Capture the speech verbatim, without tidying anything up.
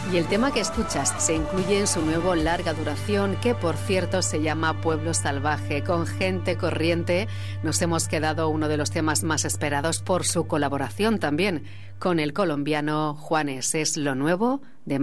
Y el tema que escuchas se incluye en su nuevo larga duración, que por cierto se llama Pueblo Salvaje. Con Gente Corriente nos hemos quedado uno de los temas más esperados por su colaboración también con el colombiano Juanes. Es lo nuevo de